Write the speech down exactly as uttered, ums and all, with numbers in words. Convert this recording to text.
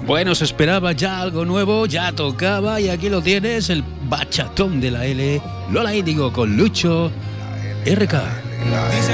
Bueno, se esperaba ya algo nuevo, ya tocaba y aquí lo tienes, el bachatón de la L, Lola Índigo con Lucho R K.